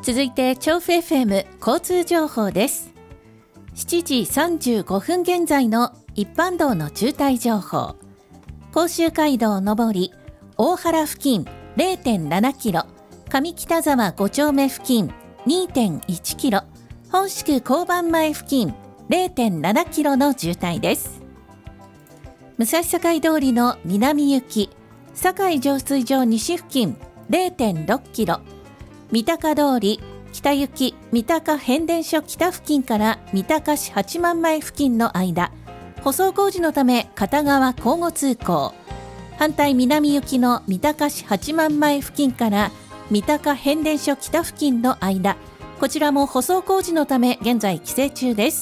続いて調布 FM 交通情報です。7時35分現在の一般道の渋滞情報。甲州街道上り大原付近 0.7 キロ、上北沢5丁目付近 2.1 キロ、本宿交番前付近 0.7 キロの渋滞です。武蔵境通りの南行き堺浄水場西付近 0.6 キロ、三鷹通り北行き三鷹変電所北付近から三鷹市八幡前付近の間、舗装工事のため片側交互通行。反対南行きの三鷹市八幡前付近から三鷹変電所北付近の間、こちらも舗装工事のため現在規制中です。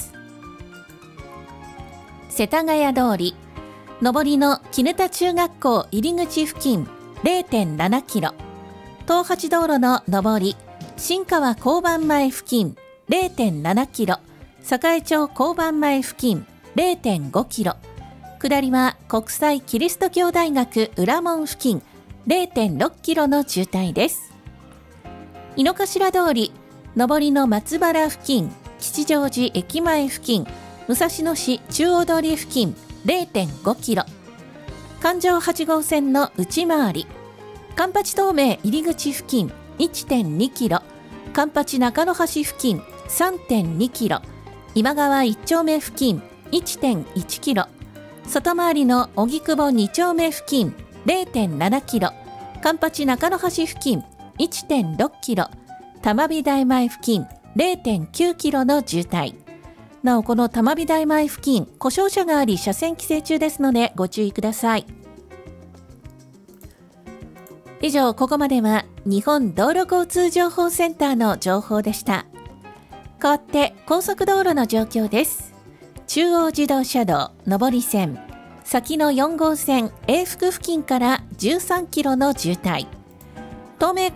世田谷通り上りの絹田中学校入り口付近 0.7 キロ、東八道路の上り新川交番前付近 0.7 キロ、栄町交番前付近 0.5 キロ、下りは国際キリスト教大学裏門付近 0.6 キロの渋滞です。井の頭通り上りの松原付近吉祥寺駅前付近武蔵野市中央通り付近 0.5 キロ、環状8号線の内回り環八東名入り口付近 1.2 キロ、環八中野橋付近 3.2 キロ、今川1丁目付近 1.1 キロ、外回りの荻窪2丁目付近 0.7 キロ、環八中野橋付近 1.6 キロ、玉美大前付近 0.9 キロの渋滞。なおこの玉美大前付近故障車があり車線規制中ですのでご注意ください。以上、ここまでは日本道路交通情報センターの情報でした。代わって高速道路の状況です。中央自動車道上り線先の4号線永福付近から13キロの渋滞、東名